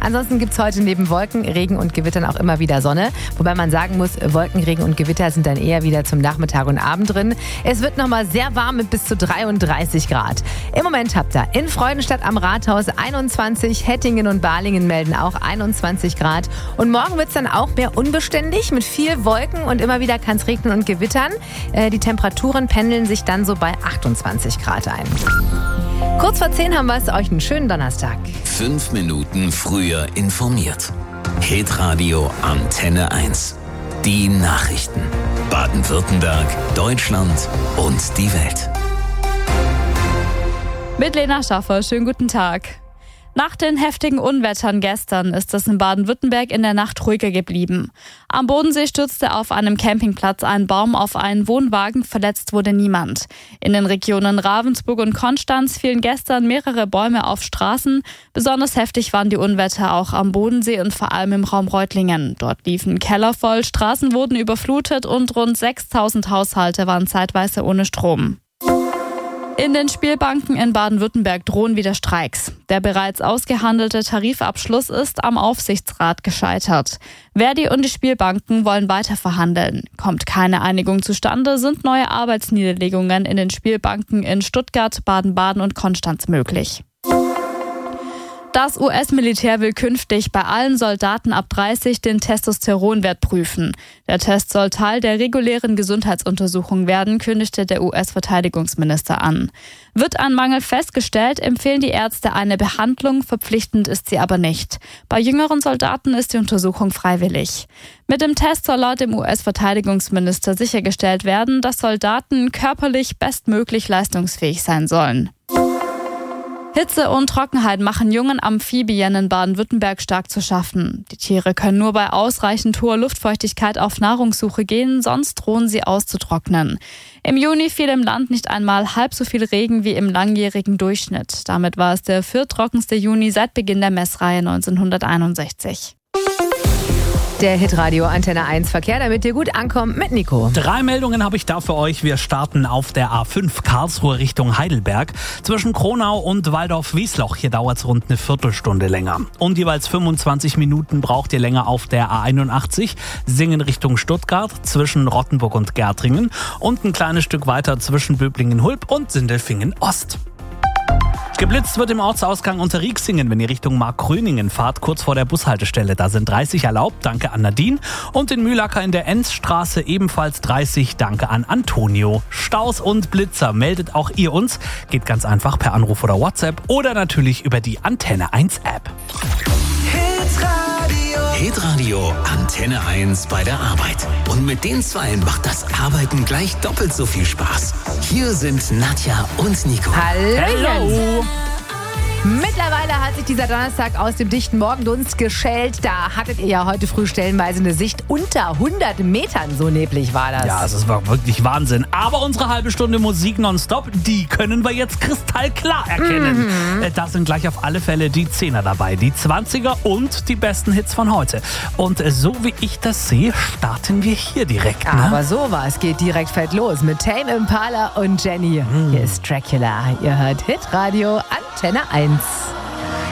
Ansonsten gibt es heute neben Wolken, Regen und Gewittern auch immer wieder Sonne. Wobei man sagen muss, Wolken, Regen und Gewitter sind dann eher wieder zum Nachmittag und Abend drin. Es wird nochmal sehr warm mit bis zu 33 Grad. Im Moment habt ihr in Freudenstadt am Rathaus 21, Hettingen und Balingen melden auch 21 Grad. Und morgen wird es dann auch mehr unbeständig mit viel Wolken und immer wieder kann es regnen und gewittern. Die Temperaturen pendeln sich dann so bei 28 Grad ein. Kurz vor 10 haben wir es. Euch einen schönen Donnerstag. 5 Minuten früher informiert. Hitradio Antenne 1. Die Nachrichten. Baden-Württemberg, Deutschland und die Welt. Mit Lena Schaffer, schönen guten Tag. Nach den heftigen Unwettern gestern ist es in Baden-Württemberg in der Nacht ruhiger geblieben. Am Bodensee stürzte auf einem Campingplatz ein Baum auf einen Wohnwagen, verletzt wurde niemand. In den Regionen Ravensburg und Konstanz fielen gestern mehrere Bäume auf Straßen. Besonders heftig waren die Unwetter auch am Bodensee und vor allem im Raum Reutlingen. Dort liefen Keller voll, Straßen wurden überflutet und rund 6.000 Haushalte waren zeitweise ohne Strom. In den Spielbanken in Baden-Württemberg drohen wieder Streiks. Der bereits ausgehandelte Tarifabschluss ist am Aufsichtsrat gescheitert. Verdi und die Spielbanken wollen weiter verhandeln. Kommt keine Einigung zustande, sind neue Arbeitsniederlegungen in den Spielbanken in Stuttgart, Baden-Baden und Konstanz möglich. Das US-Militär will künftig bei allen Soldaten ab 30 den Testosteronwert prüfen. Der Test soll Teil der regulären Gesundheitsuntersuchung werden, kündigte der US-Verteidigungsminister an. Wird ein Mangel festgestellt, empfehlen die Ärzte eine Behandlung, verpflichtend ist sie aber nicht. Bei jüngeren Soldaten ist die Untersuchung freiwillig. Mit dem Test soll laut dem US-Verteidigungsminister sichergestellt werden, dass Soldaten körperlich bestmöglich leistungsfähig sein sollen. Hitze und Trockenheit machen jungen Amphibien in Baden-Württemberg stark zu schaffen. Die Tiere können nur bei ausreichend hoher Luftfeuchtigkeit auf Nahrungssuche gehen, sonst drohen sie auszutrocknen. Im Juni fiel im Land nicht einmal halb so viel Regen wie im langjährigen Durchschnitt. Damit war es der vierttrockenste Juni seit Beginn der Messreihe 1961. Der Hitradio Antenne 1 Verkehr, damit ihr gut ankommt mit Nico. 3 Meldungen habe ich da für euch. Wir starten auf der A5 Karlsruhe Richtung Heidelberg. Zwischen Kronau und Waldorf-Wiesloch. Hier dauert es rund eine Viertelstunde länger. Und jeweils 25 Minuten braucht ihr länger auf der A81 Singen Richtung Stuttgart zwischen Rottenburg und Gärtringen. Und ein kleines Stück weiter zwischen Böblingen-Hulb und Sindelfingen-Ost. Geblitzt wird im Ortsausgang unter Rieksingen, wenn ihr Richtung Markgröningen fahrt, kurz vor der Bushaltestelle. Da sind 30 erlaubt, danke an Nadine. Und in Mühlacker in der Enzstraße ebenfalls 30, danke an Antonio. Staus und Blitzer meldet auch ihr uns. Geht ganz einfach per Anruf oder WhatsApp oder natürlich über die Antenne 1 App. Hitradio Antenne 1 bei der Arbeit. Und mit den Zweien macht das Arbeiten gleich doppelt so viel Spaß. Hier sind Nadja und Nico. Hallo. Mittlerweile hat sich dieser Donnerstag aus dem dichten Morgendunst geschält. Da hattet ihr ja heute früh stellenweise eine Sicht unter 100 Metern. So neblig war das. Ja, das war wirklich Wahnsinn. Aber unsere halbe Stunde Musik nonstop, die können wir jetzt kristallklar erkennen. Da sind gleich auf alle Fälle die 10er dabei, die 20er und die besten Hits von heute. Und so wie ich das sehe, starten wir hier direkt. Ne? Aber sowas geht direkt fett los mit Tame Impala und Jenny. Hier ist Dracula. Ihr hört Hitradio Antenne 1.